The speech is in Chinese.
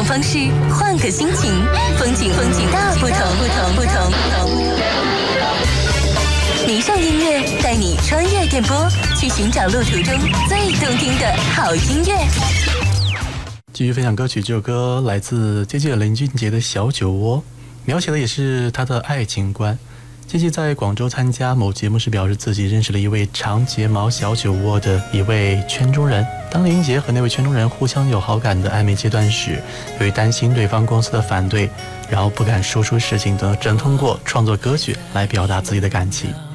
种方式，换个心情，风景大不同。迷上音乐带你穿越电波，去寻找路途中最动听的好音乐。 继续分享歌曲，这首歌来自接近林俊杰的《小酒窝》，描写的也是他的爱情观。接近在广州参加某节目时表示，自己认识了一位长睫毛小酒窝的一位圈中人。当林杰和那位圈中人互相有好感的暧昧阶段时，由于担心对方公司的反对，然后不敢说出事情的，只能通过创作歌曲来表达自己的感情。